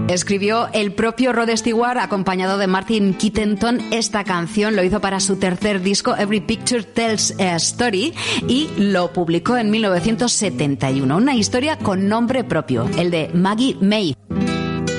Escribió el propio Rod Stewart acompañado de Martin Kittenton esta canción, lo hizo para su tercer disco Every Picture Tells a Story y lo publicó en 1971, una historia con nombre propio, el de Maggie May.